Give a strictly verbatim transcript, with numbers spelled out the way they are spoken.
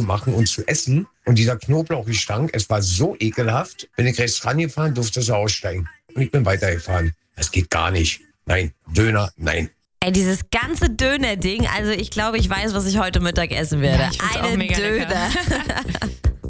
machen und zu essen. Und dieser Knoblauchgestank, es war so ekelhaft. Bin ich rechts rangefahren, durfte so aussteigen. Und ich bin weitergefahren. Das geht gar nicht. Nein, Döner, nein. Ey, dieses ganze Döner-Ding, also ich glaube, ich weiß, was ich heute Mittag essen werde. Ja, ich find's auch Einen mega Döner. lecker.